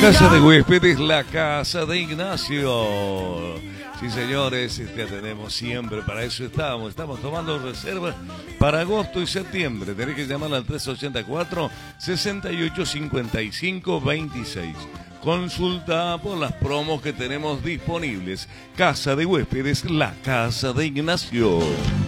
Casa de huéspedes, la casa de Ignacio. Sí, señores, te atendemos siempre, para eso estamos tomando reservas para agosto y septiembre. Tenés que llamar al 384-6855-26. Consulta por las promos que tenemos disponibles. Casa de huéspedes, la casa de Ignacio.